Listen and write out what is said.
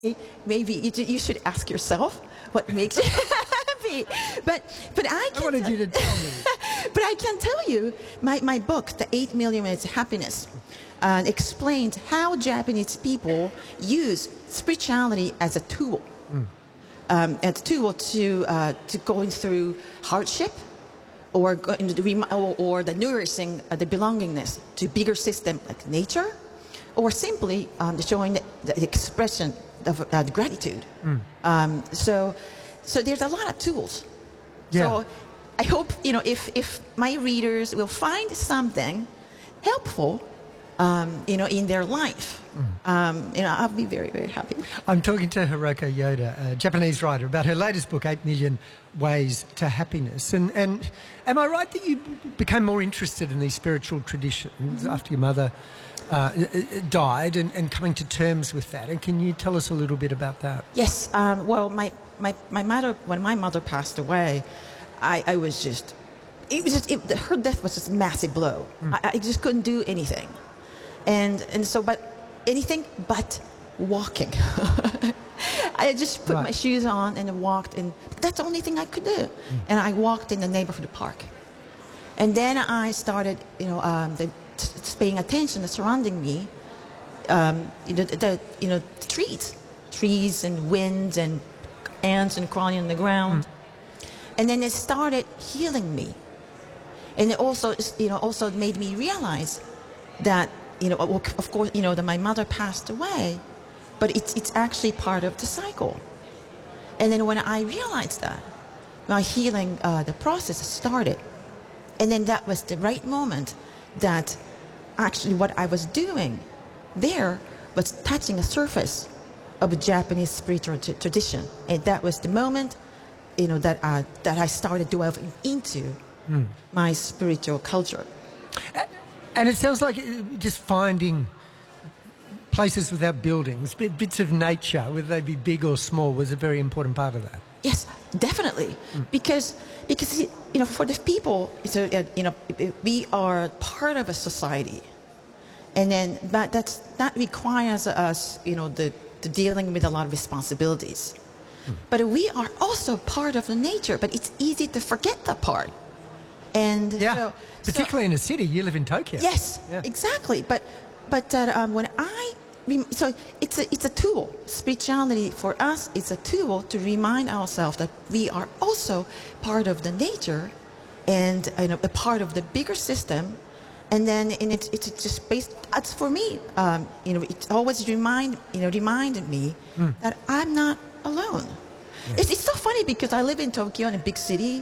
maybe you should ask yourself what makes you happy. But I I can wanted you to tell me. but I can tell you, my book, The 8 Million Ways to Happiness, explains how Japanese people use spirituality as a tool, to going through hardship, or or the nourishing the belongingness to bigger system like nature, or simply showing the expression of gratitude. So there's a lot of tools. Yeah. So I hope, if my readers will find something helpful, in their life, I'll be very, very happy. I'm talking to Hiroko Yoda, a Japanese writer, about her latest book, 8 Million Ways to Happiness. And am I right that you became more interested in these spiritual traditions after your mother died, and coming to terms with that? And can you tell us a little bit about that? Yes. Well, my mother, when my mother passed away, I was just, her death was just a massive blow. I just couldn't do anything. And so, but anything but walking. I just put my shoes on and walked, and that's the only thing I could do. And I walked in the neighborhood park. And then I started, paying attention to surrounding me, the trees and winds and ants and crawling on the ground. And then it started healing me. And it also, also made me realize that, of course, that my mother passed away, but it's actually part of the cycle. And then when I realized that, my healing, the process started. And then that was the right moment that actually what I was doing there was touching the surface of a Japanese spiritual tradition. And that was the moment, that I started delving into my spiritual culture. And it sounds like just finding places without buildings, bits of nature, whether they be big or small, was a very important part of that. Yes, definitely. Because for the people, we are part of a society, and then that requires us, the dealing with a lot of responsibilities. But we are also part of the nature, but it's easy to forget that part. And particularly in a city. You live in Tokyo. Yes, exactly. But when so it's a tool. Spirituality for us is a tool to remind ourselves that we are also part of the nature, and a part of the bigger system. And then it's just based. As for me, it always reminded me that I'm not alone. It's so funny because I live in Tokyo, in a big city,